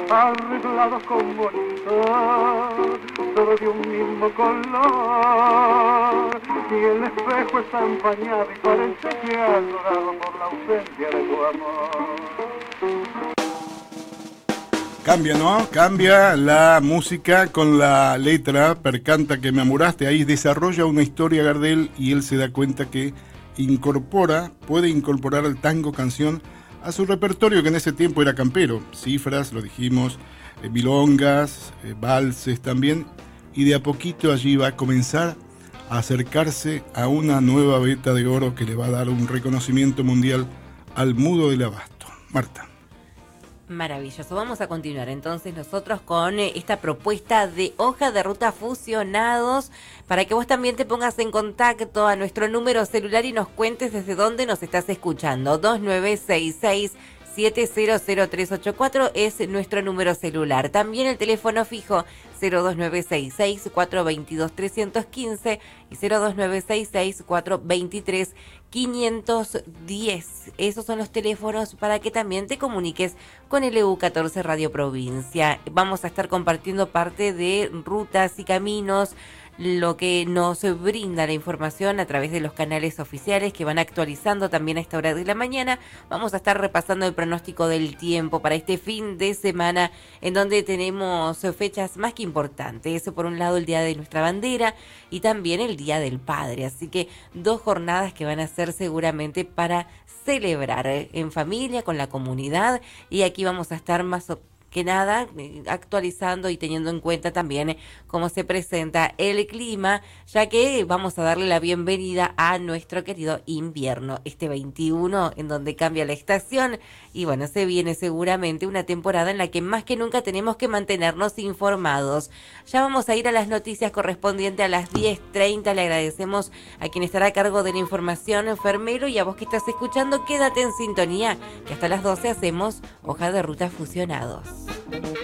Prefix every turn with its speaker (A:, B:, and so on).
A: arreglados con bonito, todo de un mismo color, y el espejo está empañado y parece que ha llorado por la ausencia de tu amor.
B: Cambia, ¿no? Cambia la música con la letra, percanta que me amuraste, ahí desarrolla una historia Gardel y él se da cuenta que puede incorporar el tango canción a su repertorio, que en ese tiempo era campero, cifras, lo dijimos, milongas, valses también, y de a poquito allí va a comenzar a acercarse a una nueva veta de oro que le va a dar un reconocimiento mundial al Mudo del Abasto. Marta.
C: Maravilloso. Vamos a continuar entonces nosotros con esta propuesta de hoja de ruta fusionados para que vos también te pongas en contacto a nuestro número celular y nos cuentes desde dónde nos estás escuchando. 2966-700384 es nuestro número celular. También el teléfono fijo 02966-422-315 y 02966-423-510. Esos son los teléfonos para que también te comuniques con el EU14 Radio Provincia. Vamos a estar compartiendo parte de rutas y caminos, lo que nos brinda la información a través de los canales oficiales que van actualizando también a esta hora de la mañana. Vamos a estar repasando el pronóstico del tiempo para este fin de semana, en donde tenemos fechas más que importantes. Por un lado, el Día de nuestra Bandera y también el Día del Padre. Así que 2 jornadas que van a ser seguramente para celebrar en familia, con la comunidad. Y aquí vamos a estar más que nada actualizando y teniendo en cuenta también cómo se presenta el clima, ya que vamos a darle la bienvenida a nuestro querido invierno, este 21, en donde cambia la estación, y bueno, se viene seguramente una temporada en la que más que nunca tenemos que mantenernos informados. Ya vamos a ir a las noticias correspondientes a las 10:30, le agradecemos a quien estará a cargo de la información, enfermero, y a vos que estás escuchando, quédate en sintonía, que hasta las 12 hacemos Hoja de Ruta Fusionados.